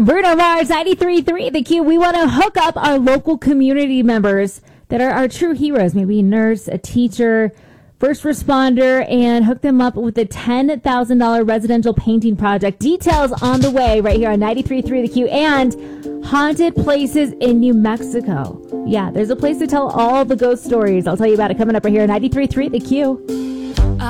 Bruno Mars, 93.3 The Q. We want to hook up our local community members that are our true heroes, maybe a nurse, a teacher, first responder, and hook them up with a $10,000 residential painting project. Details on the way right here on 93.3 The Q. And haunted places in New Mexico. Yeah, there's a place to tell all the ghost stories. I'll tell you about it coming up right here on 93.3 The Q.